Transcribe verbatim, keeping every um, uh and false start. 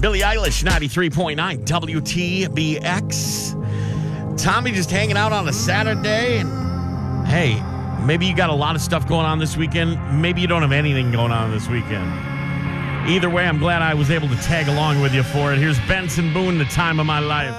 Billie Eilish, ninety-three point nine W T B X. Tommy just hanging out on a Saturday. And hey, maybe you got a lot of stuff going on this weekend. Maybe you don't have anything going on this weekend. Either way, I'm glad I was able to tag along with you for it. Here's Benson Boone, The Time of My Life.